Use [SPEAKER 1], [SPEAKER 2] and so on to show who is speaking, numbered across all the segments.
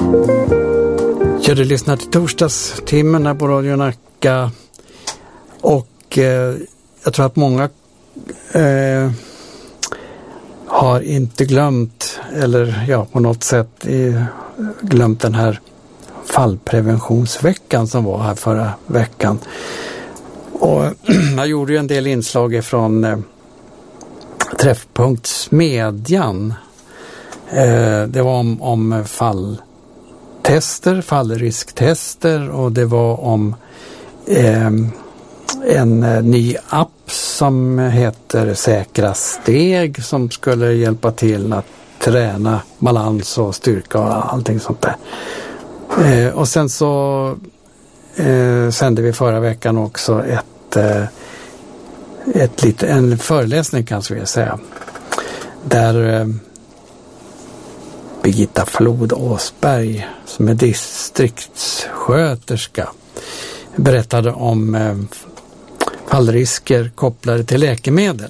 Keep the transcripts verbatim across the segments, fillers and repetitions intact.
[SPEAKER 1] Ja, du lyssnar till torsdagstimmen här på Radio Nacka och eh, jag tror att många eh, har inte glömt eller ja, på något sätt eh, glömt den här fallpreventionsveckan som var här förra veckan. Och jag gjorde ju en del inslag från eh, Träffpunkt Smedjan. Eh, det var om, om falltester, fallrisktester och det var om eh, en eh, ny app som heter Säkra steg som skulle hjälpa till att träna balans och styrka och allting sånt där. Eh, och sen så eh, sände vi förra veckan också ett, eh, ett lite, en föreläsning kanske vi säga. Där eh, Birgitta Flod Åsberg som är distriktssköterska berättade om eh, fallrisker kopplade till läkemedel.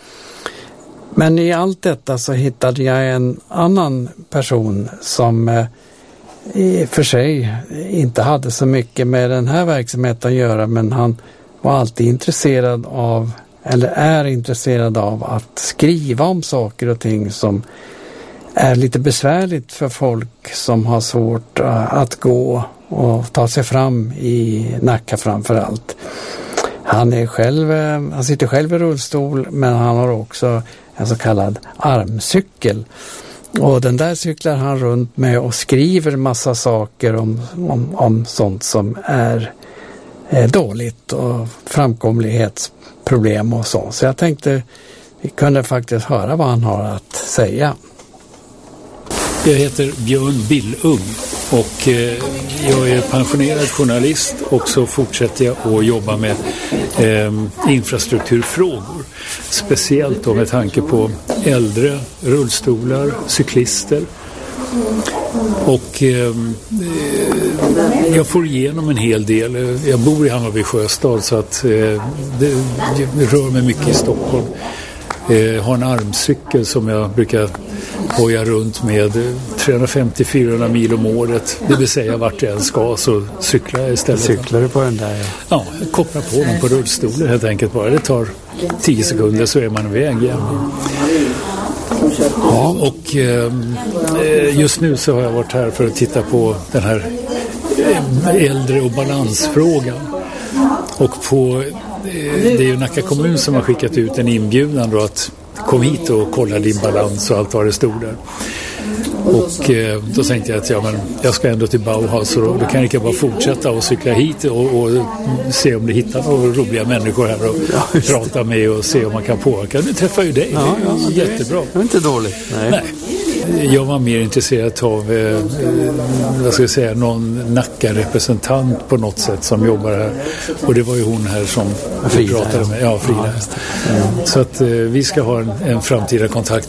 [SPEAKER 1] Men i allt detta så hittade jag en annan person som eh, i och för sig inte hade så mycket med den här verksamheten att göra, men han var alltid intresserad av, eller är intresserad av att skriva om saker och ting som är lite besvärligt för folk som har svårt att gå och ta sig fram i Nacka framför allt. Han är själv, han sitter själv i rullstol, men han har också en så kallad armcykel. Och den där cyklar han runt med och skriver massa saker om, om, om sånt som är, är dåligt och framkomlighetsproblem och så. Så jag tänkte vi kunde faktiskt höra vad han har att säga.
[SPEAKER 2] Jag heter Björn Billung och jag är pensionerad journalist och så fortsätter jag att jobba med eh, infrastrukturfrågor. Speciellt då med tanke på äldre, rullstolar, cyklister. Och eh, jag får igenom en hel del. Jag bor i Hammarby Sjöstad så att eh, det, det rör mig mycket i Stockholm. Jag har en armcykel som jag brukar hoja runt med trehundrafemtio till fyrahundra mil om året. Det vill säga vart jag än ska så cyklar jag istället.
[SPEAKER 1] Cyklar du på den där? Ja,
[SPEAKER 2] ja jag kopplar på den på rullstolen helt enkelt bara. Det tar tio sekunder så är man iväg igen. Ja, och eh, just nu så har jag varit här för att titta på den här äldre- och balansfrågan. Och på det är ju Nacka kommun som har skickat ut en inbjudan då att kom hit och kolla din balans och allt vad det stod där. Och eh, då tänkte jag att ja, men jag ska ändå till Bauhaus och då, då kan jag inte bara fortsätta och cykla hit och, och se om det hittar några roliga människor här och ja, prata med och se om man kan påverka. Nu träffar ju dig,
[SPEAKER 1] ja, ja,
[SPEAKER 2] det är jättebra.
[SPEAKER 1] Det är inte dåligt. Nej.
[SPEAKER 2] Nej. Jag var mer intresserad av eh, vad ska jag säga, någon Nacka-representant på något sätt som jobbar här. Och det var ju hon här som
[SPEAKER 1] Frida,
[SPEAKER 2] pratade med. Ja, Frida.
[SPEAKER 1] Ja,
[SPEAKER 2] mm. Så att eh, vi ska ha en, en framtida kontakt